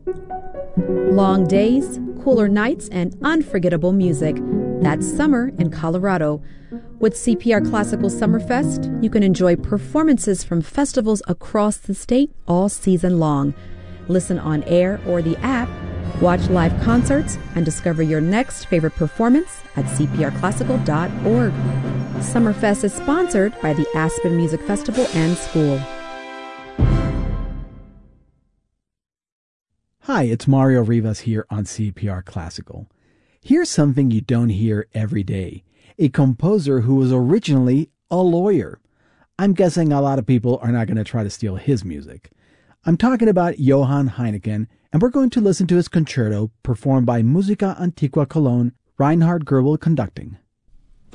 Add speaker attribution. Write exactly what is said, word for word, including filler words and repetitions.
Speaker 1: Long days, cooler nights, and unforgettable music. That's summer in Colorado. With C P R Classical Summerfest, you can enjoy performances from festivals across the state all season long. Listen on air or the app, watch live concerts, and discover your next favorite performance at c p r classical dot org. Summerfest is sponsored by the Aspen Music Festival and School.
Speaker 2: Hi, it's Mario Rivas here on C P R Classical. Here's something you don't hear every day. A composer who was originally a lawyer. I'm guessing a lot of people are not going to try to steal his music. I'm talking about Johann Heineken, and we're going to listen to his concerto performed by Musica Antiqua Cologne, Reinhard Goebel conducting.